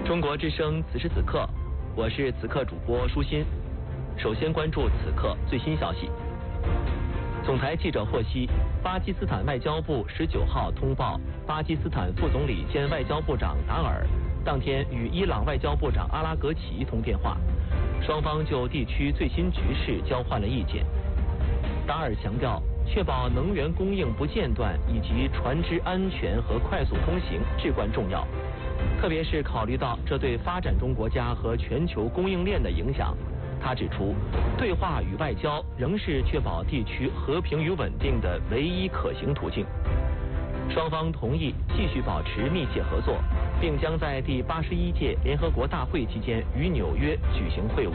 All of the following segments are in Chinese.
中国之声，此时此刻，我是此刻主播舒心。首先关注此刻最新消息。总台记者获悉，巴基斯坦外交部19号通报，巴基斯坦副总理兼外交部长达尔当天与伊朗外交部长阿拉格齐通电话，双方就地区最新局势交换了意见。达尔强调，确保能源供应不间断以及船只安全和快速通行至关重要，特别是考虑到这对发展中国家和全球供应链的影响。他指出，对话与外交仍是确保地区和平与稳定的唯一可行途径。双方同意继续保持密切合作，并将在第81届联合国大会期间于纽约举行会晤。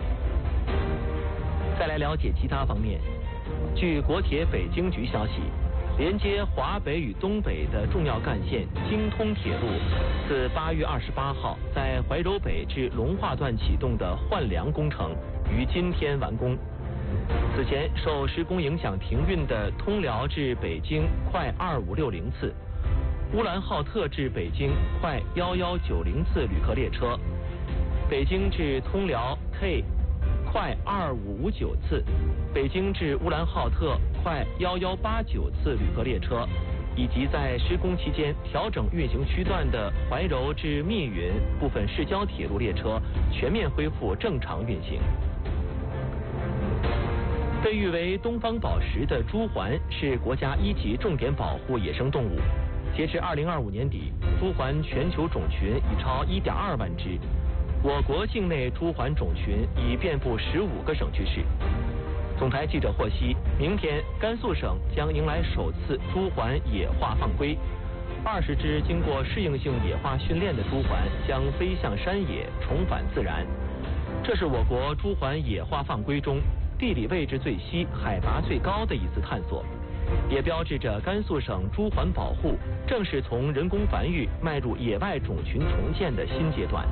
再来了解其他方面，据国铁北京局消息，连接华北与东北的重要干线京通铁路，自8月28号在怀柔北至龙化段启动的换梁工程于今天完工。此前受施工影响停运的通辽至北京快2560次、乌兰浩特至北京快1190次旅客列车，北京至通辽 K快2559次，北京至乌兰浩特快1189次旅客列车，以及在施工期间调整运行区段的怀柔至密云部分市郊铁路列车全面恢复正常运行。被誉为东方宝石的朱鹮是国家1级重点保护野生动物，截至2025年底，朱鹮全球种群已超1.2万只。我国境内朱鹮种群已遍布15个省区市。总台记者获悉，明天甘肃省将迎来首次朱鹮野化放归，20只经过适应性野化训练的朱鹮将飞向山野，重返自然。这是我国朱鹮野化放归中地理位置最西、海拔最高的一次探索，也标志着甘肃省朱鹮保护正式从人工繁育迈入野外种群重建的新阶段。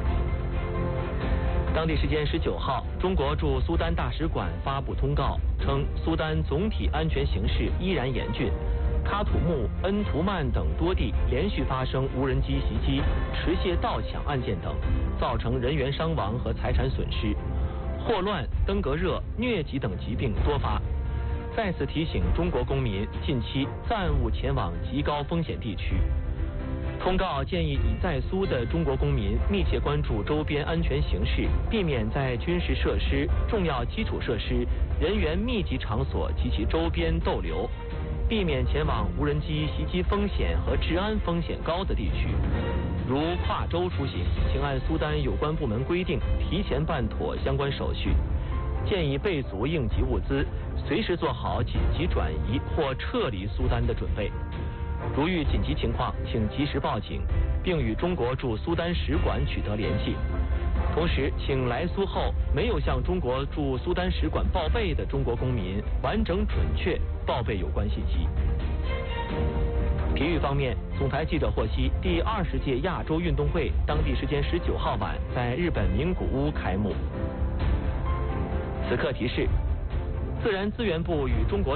当地时间19号，中国驻苏丹大使馆发布通告称，苏丹总体安全形势依然严峻，喀土穆、恩图曼等多地连续发生无人机袭击、持械盗抢案件等，造成人员伤亡和财产损失，霍乱、登革热、疟疾等疾病多发。再次提醒中国公民近期暂勿前往极高风险地区。通告建议已在苏的中国公民密切关注周边安全形势，避免在军事设施、重要基础设施、人员密集场所及其周边逗留，避免前往无人机袭击风险和治安风险高的地区。如跨州出行，请按苏丹有关部门规定提前办妥相关手续，建议备足应急物资，随时做好紧急转移或撤离苏丹的准备。如遇紧急情况，请及时报警，并与中国驻苏丹使馆取得联系。同时，请来苏后没有向中国驻苏丹使馆报备的中国公民，完整准确报备有关信息。体育方面，总台记者获悉，第20届亚洲运动会当地时间19号晚在日本名古屋开幕。此刻提示，自然资源部与中国